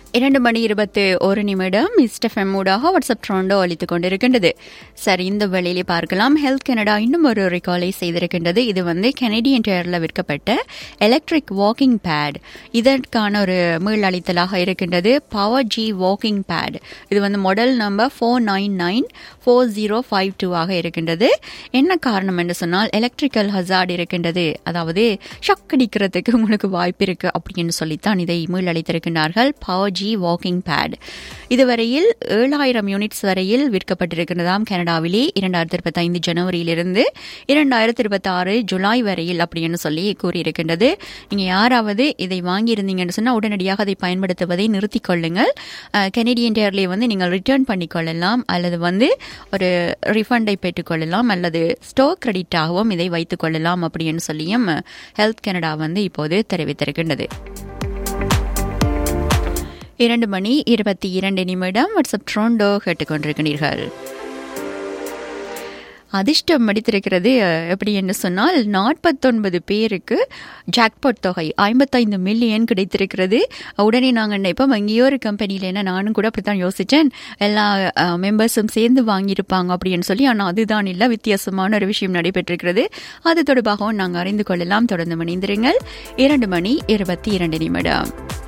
2:21 இஸ்டெஃப்எம் ஊடாக வாட்ஸ்அப் ட்ரோண்டோ அளித்துக் கொண்டிருக்கின்றது. சரி, இந்த வேளையிலே பார்க்கலாம். ஹெல்த் கனடா இன்னும் ஒரு ரிகாலை செய்திருக்கின்றது. இது கெனடியன் டயரில் விற்கப்பட்ட எலக்ட்ரிக் வாக்கிங் பேட். இதற்கான ஒரு மீள் அளித்தலாக இருக்கின்றது. Power G walking bad. இது மாடல் நம்பர் 4994052 ஆக இருக்கின்றது. என்ன காரணம் என்று சொன்னால், எலக்ட்ரிக்கல் ஹசார்ட் இருக்கின்றது, அதாவது ஷாக் அடிக்கிறதுக்கு உங்களுக்கு வாய்ப்பு இருக்கு அப்படின்னு சொல்லித்தான் இதை மீள் அளித்திருக்கின்றார்கள். பவர் ஜி வாக்கிங் பேட் இதுவரையில் 7000 யூனிட்ஸ் வரையில் விற்கப்பட்டிருக்கிறதாம் கனடாவிலே. 2025 ஜனவரியிலிருந்து 2026 ஜூலை வரையில் அப்படின்னு சொல்லி கூறியிருக்கின்றது. நீங்க யாராவது இதை வாங்கியிருந்தீங்கன்னு சொன்னா உடனடியாக அதை பயன்படுத்துவதை நிறுத்திக் கொள்ளுங்கள். கெனடியன் டயர்லேயே நீங்கள் ரிட்டர்ன் பண்ணிக்கொள்ளலாம், அல்லது ஒரு ரிஃபண்டை பெற்றுக்கொள்ளலாம், அல்லது ஸ்டோர் கிரெடிட்டாகவும் இதை வைத்துக் கொள்ளலாம் அப்படின்னு சொல்லியும் ஹெல்த் கனடா இப்போது தெரிவித்திருக்கின்றது. 2:22 வாட்ஸ்அப் ட்ரோண்டோ கேட்டுக்கொண்டிருக்கிறீர்கள். அதிர்ஷ்டம் அடித்திருக்கிறது. எப்படி என்று சொன்னால், 49 பேருக்கு ஜாக்பாட் தொகை 55 மில்லியன் கிடைத்திருக்கிறது. உடனே நாங்கள் நினைப்போம், எங்கேயோ ஒரு கம்பெனியில், என்ன நானும் கூட அப்படித்தான் யோசித்தேன், எல்லா மெம்பர்ஸும் சேர்ந்து வாங்கியிருப்பாங்க அப்படின்னு சொல்லி. ஆனால் அதுதான் இல்லை, வித்தியாசமான ஒரு விஷயம் நடைபெற்றிருக்கிறது. அது தொடர்பாகவும் நாங்கள் அறிந்து கொள்ளலாம். தொடர்ந்து மணிந்திருங்கள். 2:22